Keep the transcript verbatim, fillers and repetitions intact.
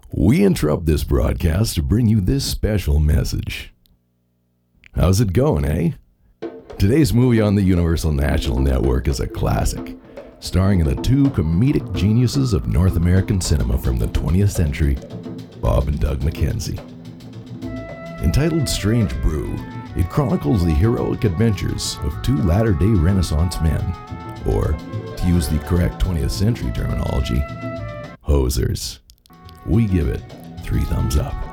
We interrupt this broadcast to bring you this special message. How's it going, eh? Today's movie on the Universal National Network is a classic, starring in the two comedic geniuses of North American cinema from the twentieth century, Bob and Doug McKenzie. Entitled Strange Brew, it chronicles the heroic adventures of two latter-day Renaissance men, or, to use the correct twentieth century terminology, hosers. We give it three thumbs up.